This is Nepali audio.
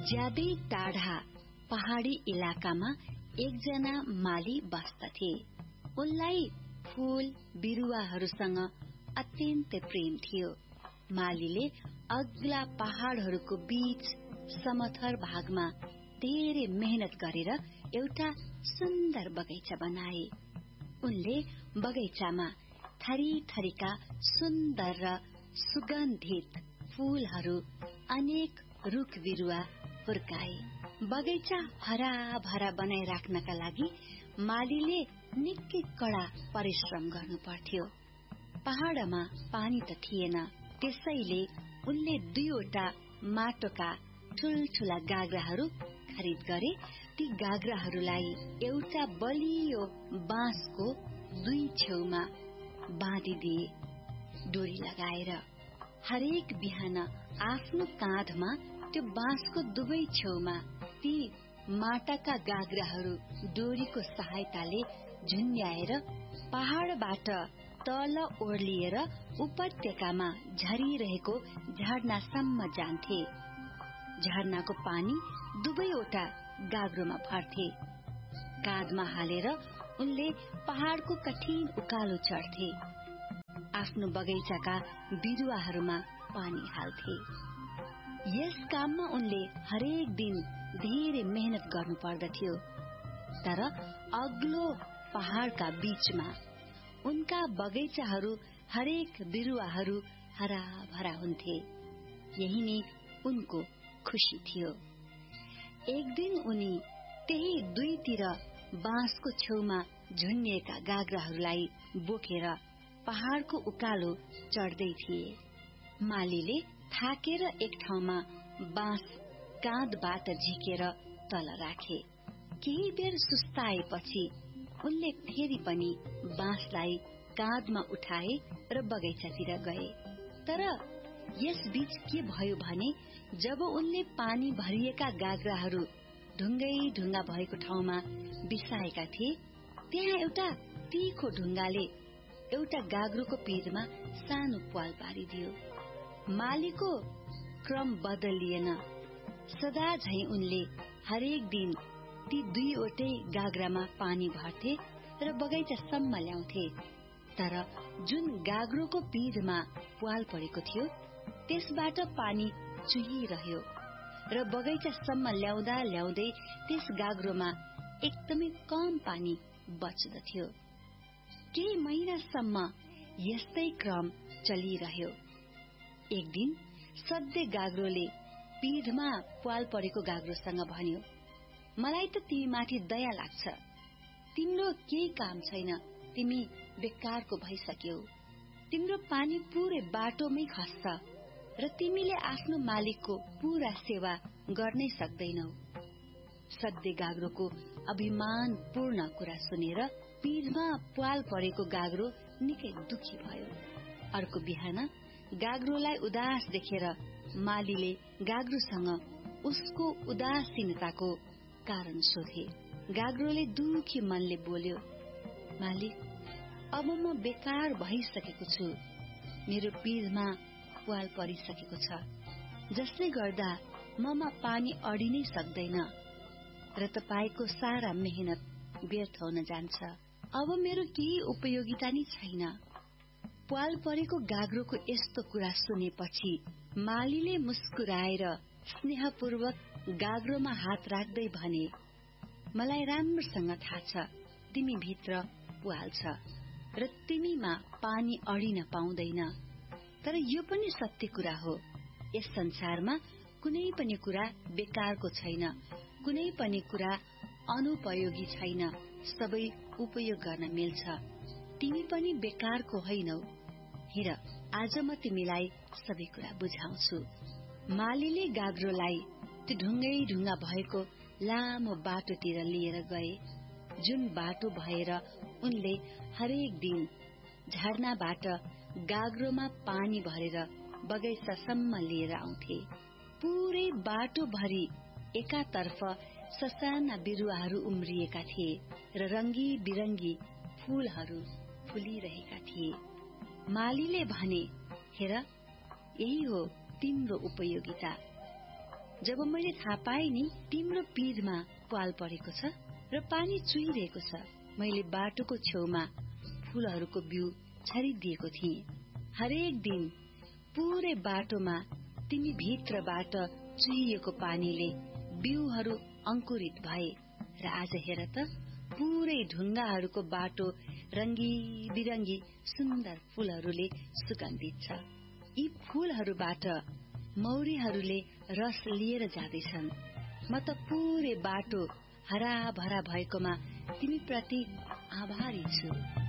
ज्यादै टाढा पहाडी इलाकामा एकजना माली बस्दथे। उनलाई फूल बिरुवाहरूसँग अत्यन्तै प्रेम थियो। मालीले अग्ला पहाड़हरूको बीच समथर भागमा धेरै मेहनत गरेर एउटा सुन्दर बगैँचा बनाए। उनले बगैँचामा थरी थरीका सुन्दर र सुगन्धित फूलहरू, अनेक रुख बिरुवा हुर्काए। बगैँचा हरा भरा बनाइराख्नका लागि मालीले निकै कडा परिश्रम गर्नु पर्थ्यो। पहाड़मा पानी त थिएन, त्यसैले उनले 2वटा माटोका ठूल्ठूला गाग्राहरू खरिद गरे। ती गाग्राहरूलाई एउटा बलियो बाँसको 2 छेउमा बाँधिदिए डोरी लगाएर। हरेक बिहान आफ्नो काँधमा त्यो बाँसको 2 छेउमा ती माटाका गाग्राहरू डोरीको सहायताले झुन्ड्याएर पहाड़बाट तल ओर्लिएर उपत्यकामा झरिरहेको झरनासम्म जान्थे। झरनाको पानी 2वटा गाग्रोमा भर्थे। काँधमा हालेर उनले पहाड़को कठिन उकालो चढ्थे। आफ्नो बगैँचाका बिरुवाहरूमा पानी हाल्थे। यस काममा उनले हरेक दिन धेरै मेहनत गर्नु पर्दथ्यो। तर अग्लो पहाड़का बीचमा उनका बगैँचाहरू, हरेक बिरुवाहरू हरा भरा हुन्थे। यही नै उनको खुशी थियो। एक दिन उनी त्यही 2तिर बाँसको छेउमा झुन्डिएका गाग्राहरूलाई बोकेर पहाड़को उकालो चढ्दै थिए। मालीले थाकेर एक ठाउँमा बाँस काँधबाट झिकेर तल राखे। केही बेर सुस्ताएपछि उनले फेरि पनि बाँसलाई काँधमा उठाए र बगैँचातिर गए। तर यस बीच के भयो भने जब उनले पानी भरिएका गाग्राहरू ढुङ्गै ढुङ्गा भएको ठाउँमा बिसाएका थिए, त्यहाँ एउटा तीखो ढुङ्गाले एउटा गाग्रोको पिठमा सानो प्वाल पारिदियो। मालीको क्रम बदलिएन। सदा झै उनले हरेक दिन ती 2वटै गाग्रामा पानी भर्थे र बगैँचासम्म ल्याउँथे। तर जुन गाग्रोको पिठमा प्वाल परेको थियो त्यसबाट पानी चुहिरह्यो र बगैँचासम्म ल्याउँदा ल्याउँदै त्यस गाग्रोमा एकदमै कम पानी बच्दथ्यो। केही महिनासम्म यस्तै क्रम चलिरह्यो। एक दिन सधैँ गाग्रोले पिठमा प्वाल परेको गाग्रोसँग भन्यो, मलाई त तिमीमाथि दया लाग्छ। तिम्रो केही काम छैन, तिमी बेकारको भइसक्यौ। तिम्रो पानी पूरै बाटोमै खस्छ र तिमीले आफ्नो मालिकको पूरा सेवा गर्नै सक्दैनौ। सधैँ गाग्रोको अभिमानपूर्ण कुरा सुनेर पिठमा प्वाल परेको गाग्रो निकै दुखी भयो। अर्को बिहान गाग्रोलाई उदास देखेर मालीले गाग्रोसँग उसको उदासीनताको कारण सोधे। गाग्रोले दुखी मनले बोल्यो, मालिक, अब म बेकार भइसकेको छु। मेरो पिठमा प्वाल परिसकेको छ, जसले गर्दा ममा पानी अडिनै सक्दैन र तपाईको सारा मेहनत व्यर्थ हुन जान्छ। अब मेरो केही उपयोगिता नै छैन। प्वाल परेको गाग्रोको यस्तो कुरा सुनेपछि मालीले मुस्कुराएर स्नेहपूर्वक गाग्रोमा हात राख्दै भने, मलाई राम्रोसँग थाहा छ तिमी भित्र प्वाल छ र तिमीमा पानी अडिन पाउँदैन। तर यो पनि सत्य कुरा हो, यस संसारमा कुनै पनि कुरा बेकारको छैन, कुनै पनि कुरा अनुपयोगी छैन, सबै उपयोग गर्न मिल्छ। तिमी पनि बेकारको होइनौ। हिर, आज म तिमीलाई सबै कुरा बुझाउँछु। मालीले गाग्रोलाई त्यो ढुङ्गै ढुङ्गा भएको लामो बाटोतिर लिएर गए, जुन बाटो भएर उनले हरेक दिन झरनाबाट गाग्रोमा पानी भरेर बगैँचासम्म लिएर आउँथे। पूरै बाटोभरि एकातर्फ ससाना बिरुवाहरू उम्रिएका थिए र रंगी बिरंगी फूलहरू फुलिरहेका थिए। मालीले भने, हेर, यही हो तिम्रो उपयोगिता। जब मैले थाहा पाएँ नि तिम्रो पिँधमा पाल परेको छ र पानी चुहिरहेको छ, मैले बाटोको छेउमा फूलहरूको बिउ छरिदिएको थिएँ। हरेक दिन पूरै बाटोमा तिमी भित्रबाट चुहिएको पानीले बिउहरू अंकुरित भए र आज हेर त पूरै ढुङ्गाहरूको बाटो रंगी बिरंगी सुन्दर फूलहरूले सुगन्धित छ। यी फूलहरूबाट मौरीहरूले रस लिएर जाँदैछन्। म त पूरै बाटो हरा भरा भएकोमा तिमी प्रति आभारी छु।